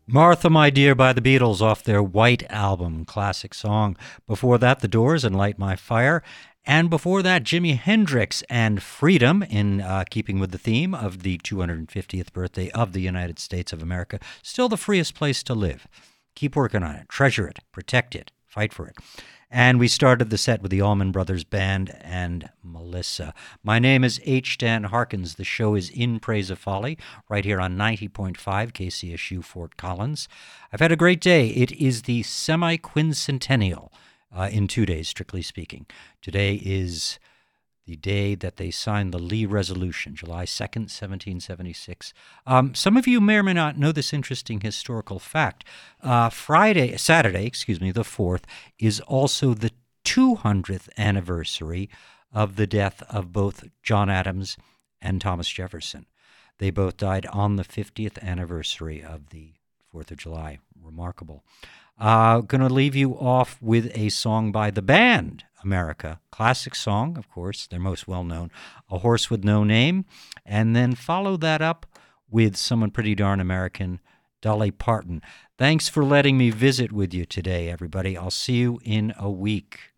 Martha, My Dear by the Beatles off their White Album, classic song. Before that, The Doors and Light My Fire. And before that, Jimi Hendrix and Freedom, in keeping with the theme of the 250th birthday of the United States of America. Still the freest place to live. Keep working on it. Treasure it. Protect it. Fight for it. And we started the set with the Allman Brothers Band and Melissa. My name is H. Dan Harkins. The show is In Praise of Folly, right here on 90.5 KCSU Fort Collins. I've had a great day. It is the semi-quincentennial in 2 days, strictly speaking. Today is the day that they signed the Lee Resolution, July 2nd, 1776. Some of you may or may not know this interesting historical fact. Saturday, the 4th, is also the 200th anniversary of the death of both John Adams and Thomas Jefferson. They both died on the 50th anniversary of the 4th of July. Remarkable. Going to leave you off with a song by the band America. Classic song, of course, their most well-known, A Horse with No Name, and then follow that up with someone pretty darn American, Dolly Parton. Thanks for letting me visit with you today, everybody. I'll see you in a week.